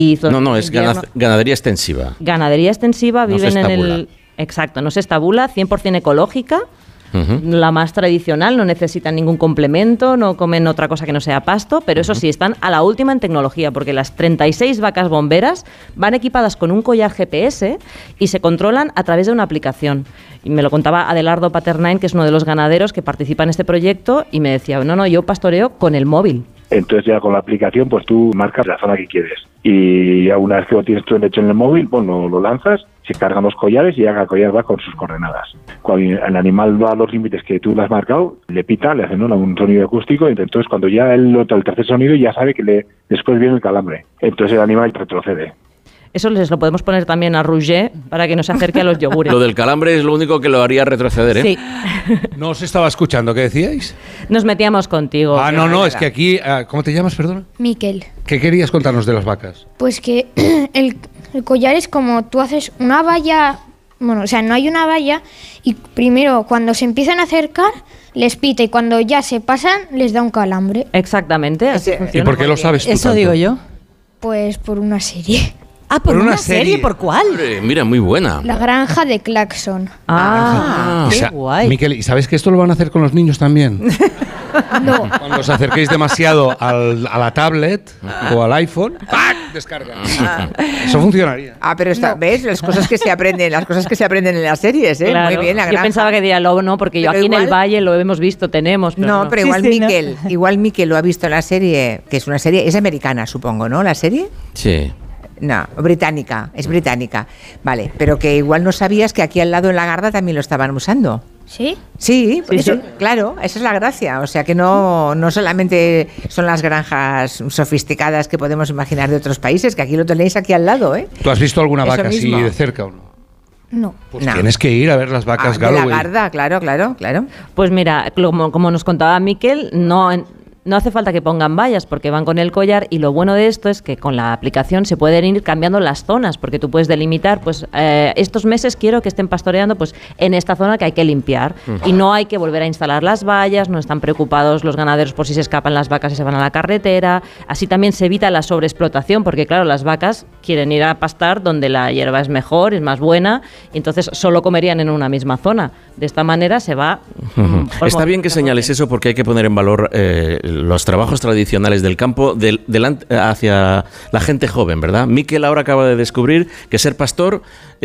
No, es ganadería extensiva. Ganadería extensiva, No viven se en estabula. el... Exacto, no se estabula, 100% ecológica, la más tradicional, no necesitan ningún complemento, no comen otra cosa que no sea pasto, pero eso sí, están a la última en tecnología, porque las 36 vacas bomberas van equipadas con un collar GPS y se controlan a través de una aplicación. Y me lo contaba Adelardo Paternain, que es uno de los ganaderos que participa en este proyecto, y me decía, no, yo pastoreo con el móvil. Entonces ya con la aplicación pues tú marcas la zona que quieres y ya una vez que lo tienes tú hecho en el móvil, pues lo lanzas, se cargan los collares y ya el collar va con sus coordenadas. Cuando el animal va a los límites que tú le has marcado, le pita, le hacen un sonido acústico, y entonces cuando ya él nota el tercer sonido ya sabe que después viene el calambre. Entonces el animal retrocede. Eso les lo podemos poner también a Roger para que no se acerque a los yogures. Lo del calambre es lo único que lo haría retroceder, ¿eh? Sí. No os estaba escuchando, ¿qué decíais? Nos metíamos contigo. No, es que aquí... ¿Cómo te llamas, perdona? Miquel. ¿Qué querías contarnos de las vacas? Pues que el collar es como tú haces una valla, bueno, o sea, no hay una valla, y primero cuando se empiezan a acercar les pita y cuando ya se pasan les da un calambre. Exactamente, así funciona. ¿Y por qué lo sabes tú Eso tanto? digo yo. Pues por una serie. Ah, ¿por una serie? ¿Por cuál? Hombre, mira, muy buena. La granja de Claxon. Qué guay. Miquel, ¿y sabes que esto lo van a hacer con los niños también? No. Cuando os acerquéis demasiado a la tablet o al iPhone, ¡pac! Descarga. Eso funcionaría. Pero ¿ves? Las cosas que se aprenden en las series, ¿eh? Claro. Muy bien, la granja. Yo pensaba que diría lobo, no, porque Pero yo aquí igual- en el Valle lo hemos visto, tenemos. Pero No, pero igual Sí, ¿no? igual Miquel lo ha visto en la serie, que es una serie, es americana, supongo, ¿no? ¿La serie? Sí. No, británica, es británica. Vale, pero que igual no sabías que aquí al lado en la Garda también lo estaban usando. ¿Sí? Sí, Sí, eso, sí. claro, esa es la gracia. O sea que no solamente son las granjas sofisticadas que podemos imaginar de otros países, que aquí lo tenéis aquí al lado, ¿eh? ¿Tú has visto alguna Eso vaca así mismo. de cerca o no? No. Pues No. tienes que ir a ver las vacas De la Galloway. Garda, claro. Pues mira, como nos contaba Miquel, no hace falta que pongan vallas porque van con el collar, y lo bueno de esto es que con la aplicación se pueden ir cambiando las zonas, porque tú puedes delimitar, pues estos meses quiero que estén pastoreando pues en esta zona que hay que limpiar, y no hay que volver a instalar las vallas, no están preocupados los ganaderos por si se escapan las vacas y se van a la carretera. Así también se evita la sobreexplotación, porque claro, las vacas quieren ir a pastar donde la hierba es mejor, es más buena, y entonces solo comerían en una misma zona. De esta manera se va... Está bien que señales eso, porque hay que poner en valor los trabajos tradicionales del campo hacia la gente joven, ¿verdad? Miquel ahora acaba de descubrir que ser pastor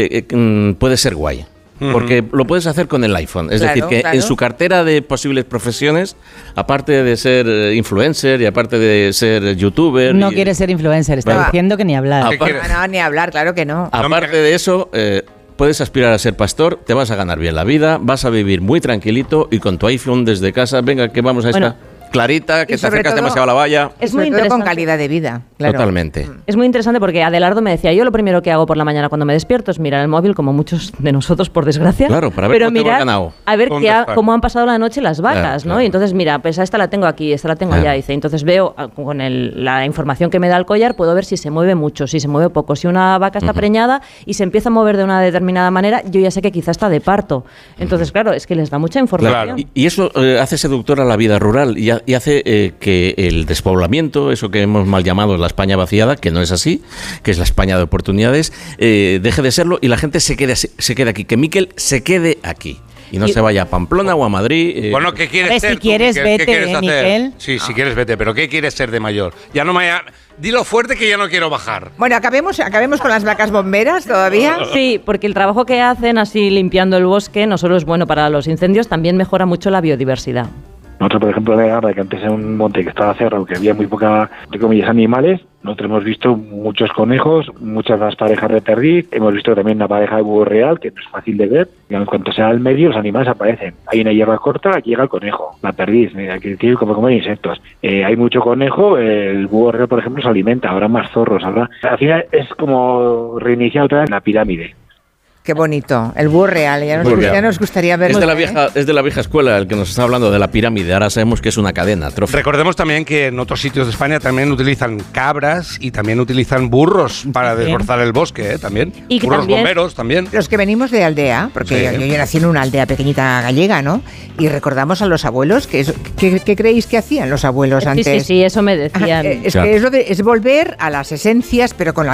puede ser guay. Porque lo puedes hacer con el iPhone. Es decir, que en su cartera de posibles profesiones, aparte de ser influencer y aparte de ser youtuber... No quiere ser influencer, está diciendo que ni hablar. No, ni hablar, claro que no. Aparte de eso, puedes aspirar a ser pastor, te vas a ganar bien la vida, vas a vivir muy tranquilito y con tu iPhone desde casa, venga, que vamos a esta clarita, que Y te sobre acercas todo- demasiado a la valla. Es Sobre muy todo con interesante. calidad de vida. Claro. Totalmente. Es muy interesante porque Adelardo me decía, yo lo primero que hago por la mañana cuando me despierto es mirar el móvil, como muchos de nosotros, por desgracia. Claro, para ver pero cómo te va mirar ganado. a ver ¿Dónde está? cómo han pasado la noche las vacas, Claro. ¿no? Y entonces, mira, pues a esta la tengo aquí, esta la tengo Claro. allá, dice. Entonces veo con la información que me da el collar, puedo ver si se mueve mucho, si se mueve poco. Si una vaca está preñada y se empieza a mover de una determinada manera, yo ya sé que quizá está de parto. Entonces, claro, es que les da mucha información. Y eso hace seductora la vida rural y hace que el despoblamiento, eso que hemos mal llamado la España vaciada, que no es así, que es la España de oportunidades, deje de serlo y la gente se quede aquí, que Miquel se quede aquí y no se vaya a Pamplona o a Madrid. Bueno, ¿qué quieres Hombre, ser? si tú, quieres, Miquel? ¿Qué vete, quieres hacer? Miquel. Sí, si quieres, vete, pero ¿qué quieres ser de mayor? Ya no me... Dilo fuerte que ya no quiero bajar. Bueno, acabemos con las vacas bomberas todavía. Sí, porque el trabajo que hacen así limpiando el bosque no solo es bueno para los incendios, también mejora mucho la biodiversidad. Nosotros, por ejemplo, en la Garda, que antes era un monte que estaba cerrado, que había muy poca, entre comillas, animales, nosotros hemos visto muchos conejos, muchas más parejas de perdiz, hemos visto también una pareja de búho real, que no es fácil de ver, y en cuanto sea al medio, los animales aparecen. Hay una hierba corta, aquí llega el conejo, la perdiz, que tiene como comer insectos. Hay mucho conejo, el búho real, por ejemplo, se alimenta, habrá más zorros, habrá... Al final es como reiniciar otra vez la pirámide. Qué bonito, el búho real, ya nos gustaría verlo. Es de la vieja escuela el que nos está hablando de la pirámide. Ahora sabemos que es una cadena. Recordemos también que en otros sitios de España también utilizan cabras y también utilizan burros para desbrozar el bosque, ¿eh? También. Y que burros también- bomberos también. Los que venimos de aldea, porque Sí. yo nací en una aldea pequeñita gallega, ¿no? Y recordamos a los abuelos, ¿qué creéis que hacían los abuelos antes? Sí, eso me decían. Es Claro. que es volver a las esencias, pero con